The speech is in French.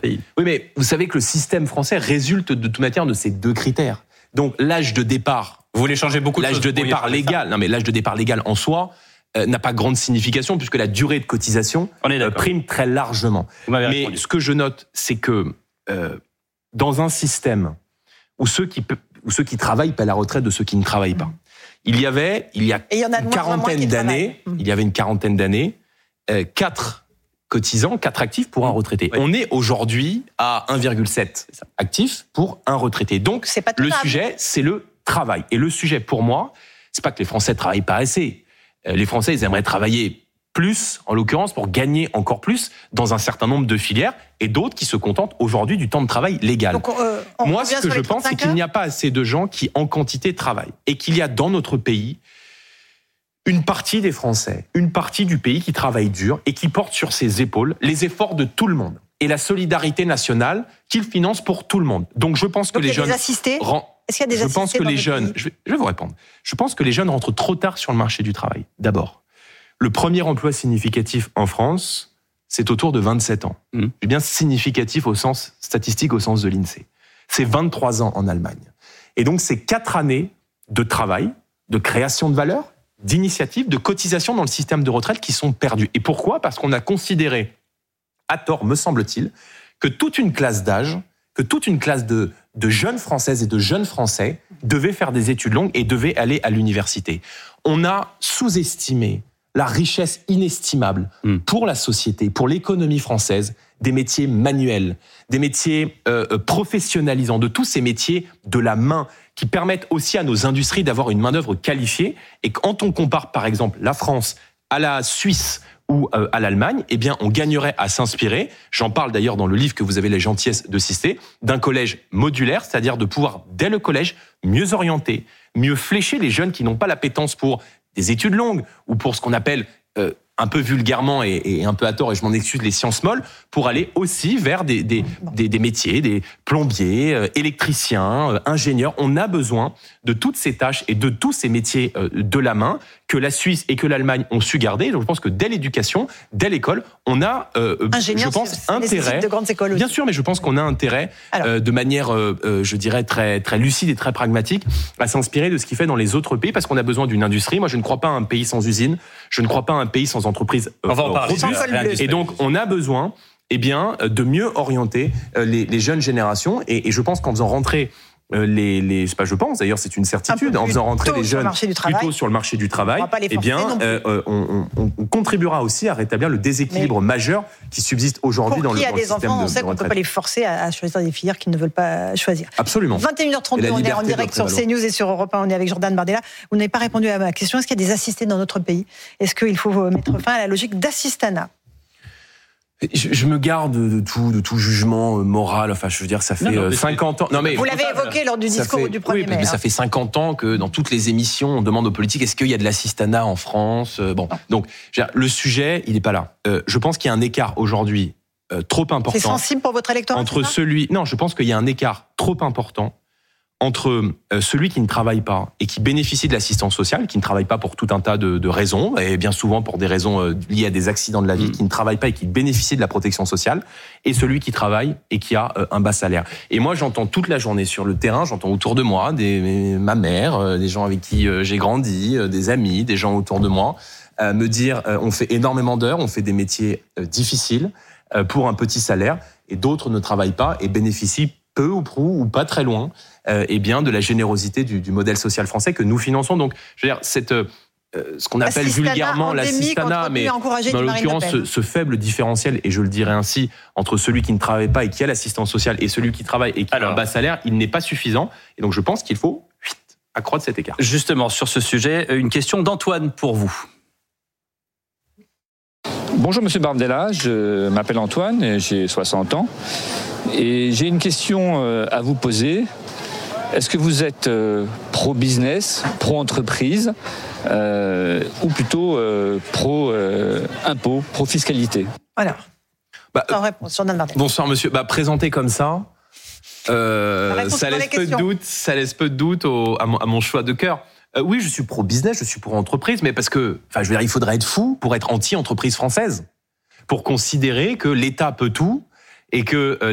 pays. Oui, mais vous savez que le système français résulte de toute manière de ces deux critères. Donc l'âge de départ. Vous voulez changer beaucoup de choses. L'âge de départ légal. Non, mais l'âge de départ légal en soi n'a pas grande signification puisque la durée de cotisation prime très largement. Mais ce que je note, c'est que dans un système où ceux qui travaillent paient la retraite de ceux qui ne travaillent pas. Il y a une quarantaine d'années, 4 cotisants, 4 actifs pour un retraité. Oui. On est aujourd'hui à 1,7 actifs pour un retraité. Donc, le sujet, c'est le travail. Et le sujet, pour moi, c'est pas que les Français travaillent pas assez. Les Français, ils aimeraient travailler plus, en l'occurrence, pour gagner encore plus dans un certain nombre de filières, et d'autres qui se contentent aujourd'hui du temps de travail légal. Donc, moi, ce que je pense, c'est qu'il n'y a pas assez de gens qui, en quantité, travaillent. Et qu'il y a dans notre pays une partie des Français, une partie du pays qui travaille dur et qui porte sur ses épaules les efforts de tout le monde. Et la solidarité nationale qu'il finance pour tout le monde. Donc, je pense que les jeunes... Est-ce qu'il y a des assistés je pense que les jeunes... Je vais vous répondre. Je pense que les jeunes rentrent trop tard sur le marché du travail, d'abord. Le premier emploi significatif en France, c'est autour de 27 ans. C'est bien significatif au sens statistique, au sens de l'INSEE. C'est 23 ans en Allemagne. Et donc, c'est 4 années de travail, de création de valeur, d'initiatives, de cotisations dans le système de retraite qui sont perdues. Et pourquoi ? Parce qu'on a considéré, à tort, me semble-t-il, que toute une classe d'âge, que toute une classe de jeunes Françaises et de jeunes Français devaient faire des études longues et devaient aller à l'université. On a sous-estimé la richesse inestimable pour la société, pour l'économie française, des métiers manuels, des métiers professionnalisants, de tous ces métiers de la main qui permettent aussi à nos industries d'avoir une main-d'œuvre qualifiée. Et quand on compare, par exemple, la France à la Suisse ou à l'Allemagne, eh bien, on gagnerait à s'inspirer, j'en parle d'ailleurs dans le livre que vous avez la gentillesse de citer, d'un collège modulaire, c'est-à-dire de pouvoir, dès le collège, mieux orienter, mieux flécher les jeunes qui n'ont pas l'appétence pour des études longues ou pour ce qu'on appelle un peu vulgairement et un peu à tort, et je m'en excuse, les sciences molles, pour aller aussi vers des métiers, des plombiers, électriciens, ingénieurs. On a besoin de toutes ces tâches et de tous ces métiers de la main que la Suisse et que l'Allemagne ont su garder. Donc je pense que dès l'éducation, dès l'école, on a, je pense, intérêt. De grandes écoles aussi. Bien sûr, mais je pense qu'on a intérêt, de manière, je dirais, très, très lucide et très pragmatique, à s'inspirer de ce qui fait dans les autres pays, parce qu'on a besoin d'une industrie. Moi, je ne crois pas à un pays sans usine. Je ne crois pas à un pays sans entreprise robustes. Et donc, on a besoin, de mieux orienter les jeunes générations. Et je pense qu'en faisant rentrer c'est pas je pense, d'ailleurs c'est une certitude, en faisant rentrer les jeunes plutôt sur le marché du travail, on contribuera aussi à rétablir le déséquilibre majeur qui subsiste aujourd'hui dans le système de retraite. Pour qui a des enfants, on sait qu'on ne peut pas les forcer à choisir des filières qu'ils ne veulent pas choisir. Absolument. 21h32, on est en direct sur CNews et sur Europe 1, on est avec Jordan Bardella. Vous n'avez pas répondu à ma question, est-ce qu'il y a des assistés dans notre pays ? Est-ce qu'il faut mettre fin à la logique d'assistanat ? Je me garde de tout jugement moral. Enfin, je veux dire, ça fait 50 ans. Non, mais vous l'avez évoqué lors du discours du Premier mai. Mais ça fait 50 ans que dans toutes les émissions, on demande aux politiques est-ce qu'il y a de l'assistanat en France ? Donc le sujet, il n'est pas là. Je pense qu'il y a un écart aujourd'hui trop important. C'est sensible pour votre électorat entre celui. Non, je pense qu'il y a un écart trop important entre celui qui ne travaille pas et qui bénéficie de l'assistance sociale, qui ne travaille pas pour tout un tas de raisons, et bien souvent pour des raisons liées à des accidents de la vie, qui ne travaille pas et qui bénéficie de la protection sociale, et celui qui travaille et qui a un bas salaire. Et moi, j'entends toute la journée sur le terrain, j'entends autour de moi ma mère, des gens avec qui j'ai grandi, des amis, des gens autour de moi, me dire on fait énormément d'heures, on fait des métiers difficiles pour un petit salaire, et d'autres ne travaillent pas et bénéficient peu ou prou ou pas très loin de la générosité du modèle social français que nous finançons. Donc, je veux dire, ce qu'on appelle vulgairement l'assistanat, mais en l'occurrence ce faible différentiel, et je le dirais ainsi, entre celui qui ne travaille pas et qui a l'assistance sociale et celui qui travaille et qui a un bas salaire, il n'est pas suffisant. Et donc je pense qu'il faut accroître cet écart. Justement, sur ce sujet, une question d'Antoine pour vous. Bonjour Monsieur Bardella, je m'appelle Antoine, j'ai 60 ans et j'ai une question à vous poser. Est-ce que vous êtes pro-business, pro-entreprise ou plutôt pro-impôt, pro-fiscalité ? Alors, bonsoir monsieur, présenté comme ça, ça laisse peu de doute à mon choix de cœur. Oui, je suis pro-business, je suis pro-entreprise, mais parce que, il faudrait être fou pour être anti-entreprise française, pour considérer que l'État peut tout et que